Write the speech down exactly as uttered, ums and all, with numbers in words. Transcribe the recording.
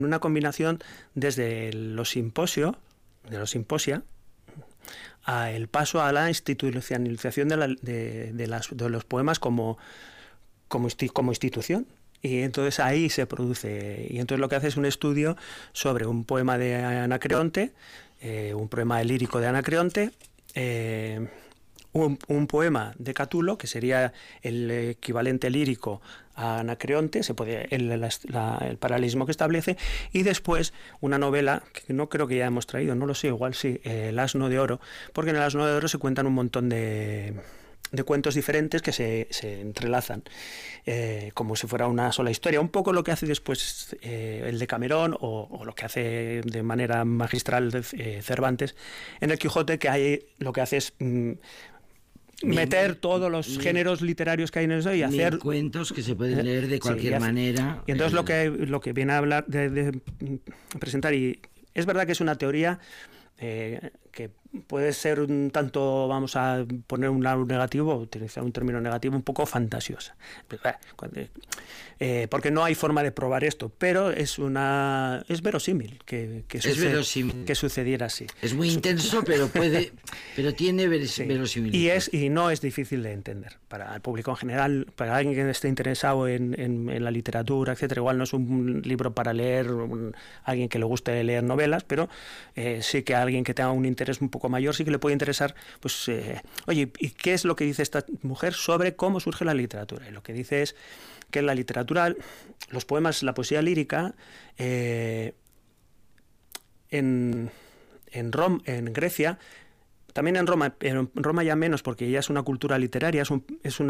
Una combinación desde los simposios, de los simposia, a el paso a la institucionalización de, la, de, de, las, de los poemas como, como, como institución. Y entonces ahí se produce, y entonces lo que hace es un estudio sobre un poema de Anacreonte, eh, un poema lírico de Anacreonte, eh, un, un poema de Catulo, que sería el equivalente lírico a Anacreonte, se puede, el, la, la, el paralelismo que establece, y después una novela, que no creo que ya hemos traído, no lo sé, igual sí, eh, El asno de oro, porque en El asno de oro se cuentan un montón de... de cuentos diferentes que se, se entrelazan eh, como si fuera una sola historia, un poco lo que hace después eh, el Decamerón o, o lo que hace de manera magistral eh, Cervantes en el Quijote, que hay, lo que hace es mm, meter todos los mil, géneros literarios que hay en eso y hacer cuentos que se pueden leer de cualquier sí, y hace, manera. Y entonces el... lo que lo que viene a hablar de, de presentar, y es verdad que es una teoría eh, que puede ser un tanto, vamos a poner un lado negativo, utilizar un término negativo, un poco fantasiosa, eh, porque no hay forma de probar esto, pero es una es verosímil que, que, es suced, verosímil. que sucediera así. Es muy intenso, pero puede, pero tiene veros, sí. verosimilitud. Y es y no es difícil de entender para el público en general, para alguien que esté interesado en, en, en la literatura, etcétera. Igual no es un libro para leer un, alguien que le guste leer novelas, pero eh, sí que a alguien que tenga un interés un poco mayor sí que le puede interesar, pues, eh, oye, ¿y qué es lo que dice esta mujer sobre cómo surge la literatura? Y lo que dice es que la literatura, los poemas, la poesía lírica, eh, en, en, Rom, en Grecia, también en Roma, en Roma ya menos, porque ya es una cultura literaria, es, un, es una